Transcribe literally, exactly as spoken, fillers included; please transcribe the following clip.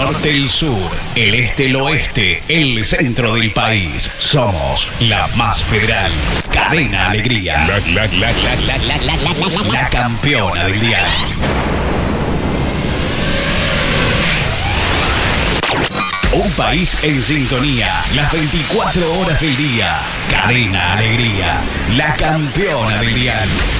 norte, el sur, el este, el oeste, el centro del país. Somos la más federal. Cadena Alegría. La, la, la, la, la, la, la, la, la, la, la campeona del dial. Un país en sintonía, las veinticuatro horas del día. Cadena Alegría, la campeona del dial.